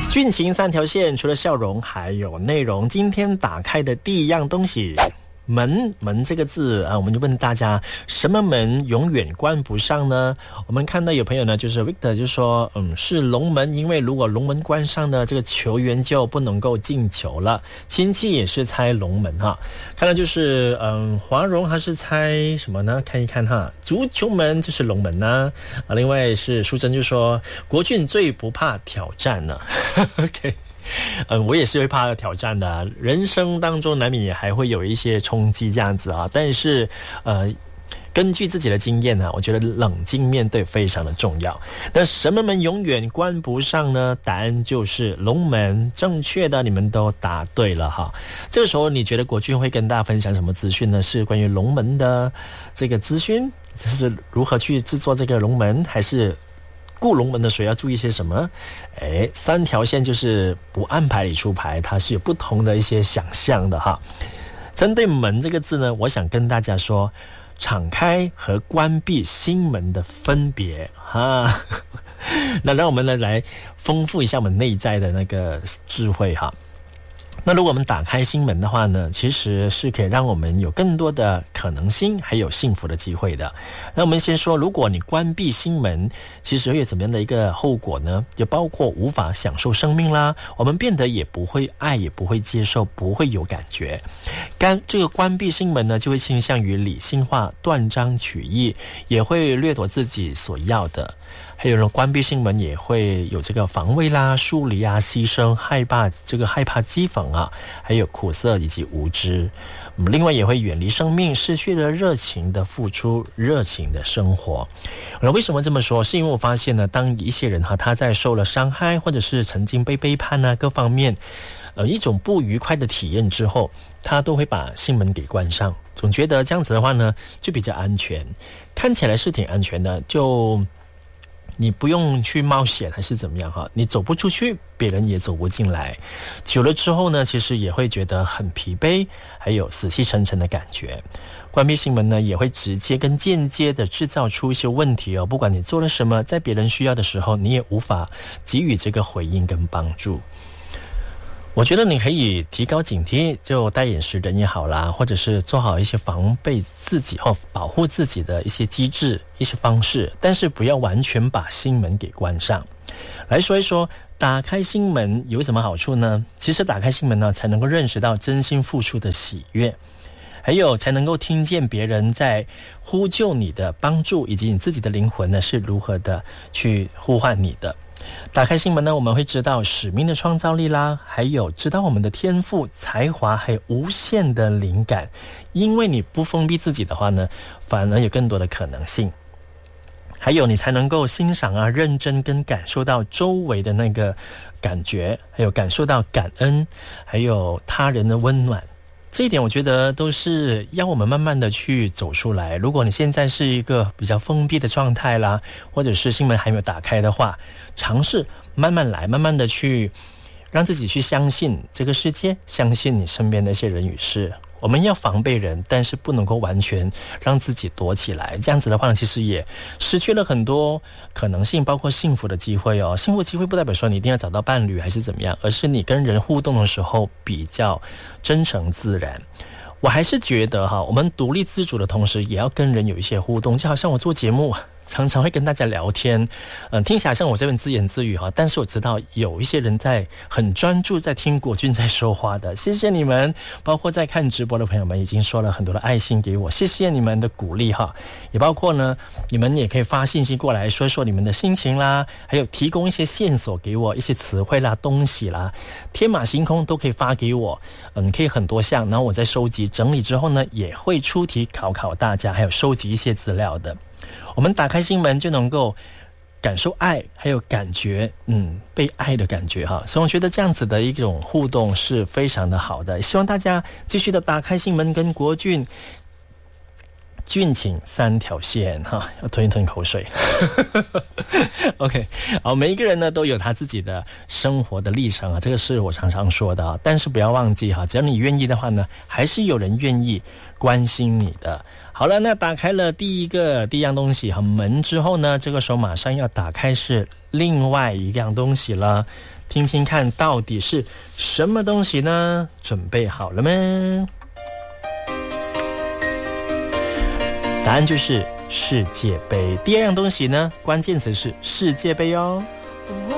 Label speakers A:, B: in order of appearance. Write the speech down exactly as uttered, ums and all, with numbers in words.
A: 俊情三条线，除了笑容还有内容。今天打开的第一样东西，门门这个字啊，我们就问大家，什么门永远关不上呢？我们看到有朋友呢，就是 Victor 就说，嗯，是龙门，因为如果龙门关上呢，这个球员就不能够进球了。亲戚也是猜龙门哈，看到就是嗯，华荣他是猜什么呢？看一看哈，足球门就是龙门呢、啊。另外是淑珍就说，国俊最不怕挑战呢。OK。嗯，我也是会怕挑战的、啊，人生当中难免也还会有一些冲击这样子啊。但是，呃，根据自己的经验呢、啊，我觉得冷静面对非常的重要。那什么门永远关不上呢？答案就是龙门，正确的，你们都答对了哈。这个时候，你觉得国军会跟大家分享什么资讯呢？是关于龙门的这个资讯，是如何去制作这个龙门，还是雇龙门的时候要注意些什么？哎，三条线就是不按牌理出牌，它是有不同的一些想象的哈。针对门这个字呢，我想跟大家说，敞开和关闭心门的分别哈。那让我们来来丰富一下我们内在的那个智慧哈。那如果我们打开心门的话呢，其实是可以让我们有更多的可能性，还有幸福的机会的。那我们先说，如果你关闭心门，其实会有怎么样的一个后果呢？就包括无法享受生命啦，我们变得也不会爱，也不会接受，不会有感觉。干这个关闭心门呢，就会倾向于理性化、断章取义，也会掠夺自己所要的。还有人关闭心门也会有这个防卫啦、疏离啊、牺牲、害怕这个害怕讥讽啊，还有苦涩以及无知。嗯，另外也会远离生命，失去了热情的付出、热情的生活。那为什么这么说？是因为我发现呢，当一些人哈他在受了伤害，或者是曾经被背叛啊，各方面呃一种不愉快的体验之后，他都会把心门给关上，总觉得这样子的话呢就比较安全，看起来是挺安全的，就你不用去冒险还是怎么样哈，你走不出去，别人也走不进来。久了之后呢，其实也会觉得很疲惫，还有死气沉沉的感觉。关闭心门呢，也会直接跟间接的制造出一些问题哦。不管你做了什么，在别人需要的时候，你也无法给予这个回应跟帮助。我觉得你可以提高警惕，就戴眼识人也好啦，或者是做好一些防备自己或保护自己的一些机制、一些方式，但是不要完全把心门给关上。来说一说，打开心门有什么好处呢？其实打开心门呢，才能够认识到真心付出的喜悦，还有才能够听见别人在呼救你的帮助，以及你自己的灵魂呢是如何的去呼唤你的。打开心门呢，我们会知道使命的创造力啦，还有知道我们的天赋、才华，还有无限的灵感。因为你不封闭自己的话呢，反而有更多的可能性。还有你才能够欣赏啊、认真跟感受到周围的那个感觉，还有感受到感恩，还有他人的温暖。这一点我觉得都是要我们慢慢的去走出来。如果你现在是一个比较封闭的状态啦，或者是心门还没有打开的话，尝试慢慢来，慢慢的去让自己去相信这个世界，相信你身边的一些人与事。我们要防备人，但是不能够完全让自己躲起来，这样子的话其实也失去了很多可能性，包括幸福的机会哦。幸福机会不代表说你一定要找到伴侣还是怎么样，而是你跟人互动的时候比较真诚自然。我还是觉得哈，我们独立自主的同时也要跟人有一些互动，就好像我做节目常常会跟大家聊天，嗯，听起来像我这边自言自语哈，但是我知道有一些人在很专注在听国军在说话的，谢谢你们，包括在看直播的朋友们已经说了很多的爱心给我，谢谢你们的鼓励哈，也包括呢，你们也可以发信息过来说一说你们的心情啦，还有提供一些线索给我，一些词汇啦、东西啦，天马行空都可以发给我，嗯，可以很多项，然后我在收集整理之后呢，也会出题考考大家，还有收集一些资料的。我们打开心门就能够感受爱，还有感觉嗯被爱的感觉哈，所以我觉得这样子的一种互动是非常的好的，希望大家继续的打开心门跟国军俊情三条线哈，要吞一吞口水。OK， 好，每一个人呢都有他自己的生活的历程啊，这个是我常常说的啊。但是不要忘记哈，只要你愿意的话呢，还是有人愿意关心你的。好了，那打开了第一个第一样东西哈门之后呢，这个时候马上要打开是另外一样东西了，听听看到底是什么东西呢？准备好了吗？答案就是世界杯。第二样东西呢，关键词是世界杯哦。